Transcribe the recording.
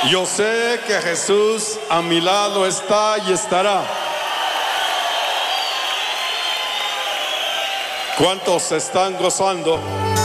Yo sé que Jesús a mi lado está y estará. ¿Cuántos están gozando?